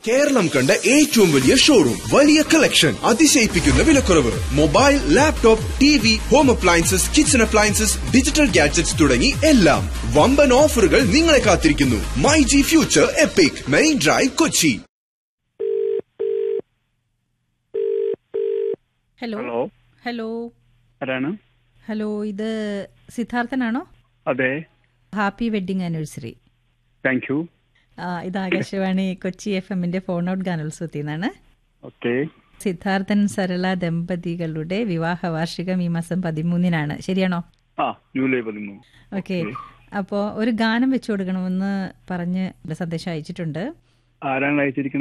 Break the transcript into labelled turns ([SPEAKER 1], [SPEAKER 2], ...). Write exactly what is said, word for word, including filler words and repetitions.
[SPEAKER 1] കേരളം കണ്ട ഏറ്റവും വലിയ ഷോറൂം, വലിയ കളക്ഷൻ, അതിശയിപ്പിക്കുന്ന വിലക്കുറവ്. Mobile, laptop, T V, home appliances, kitchen appliances, digital gadgets തുടങ്ങി എല്ലാം. വമ്പൻ ഓഫറുകൾ നിങ്ങളെ കാത്തിരിക്കുന്നു. My G future EPIC, main drive, Kochi.
[SPEAKER 2] Hello
[SPEAKER 3] hello
[SPEAKER 2] hello
[SPEAKER 3] ആരാണ്?
[SPEAKER 2] ഹലോ, ഇത് സിദ്ധാർത്ഥനാണോ?
[SPEAKER 3] അതെ,
[SPEAKER 2] happy wedding anniversary.
[SPEAKER 3] Thank you.
[SPEAKER 2] ഇത് ആകാശവാണി കൊച്ചി എഫ് എമ്മിന്റെ ഫോൺ ഔട്ട് ഗാനോത്സവത്തിൽ നിന്നാണ്.
[SPEAKER 3] ഓക്കെ.
[SPEAKER 2] സിദ്ധാർത്ഥൻ സരള ദമ്പതികളുടെ വിവാഹ വാർഷികം ഈ മാസം പതിമൂന്നിനാണ്, ശരിയാണോ?
[SPEAKER 3] ആ, ജൂലൈ പതിമൂന്ന്.
[SPEAKER 2] ഓക്കെ. അപ്പോൾ ഒരു ഗാനം വെച്ചു കൊടുക്കണമെന്ന് പറഞ്ഞ് സന്ദേശം അയച്ചിട്ടുണ്ട്.
[SPEAKER 3] ആരാണ് അയച്ചിരിക്കുന്നത്?